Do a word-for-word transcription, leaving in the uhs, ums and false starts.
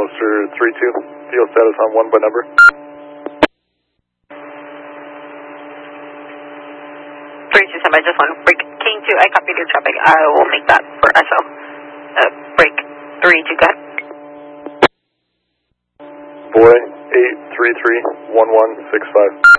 Ulster three two, field status on one by number. three two seven, just one, break King two, I copied your traffic, I will make that for S O. Uh, break three two, go ahead. Boy, eight three three, one one six five.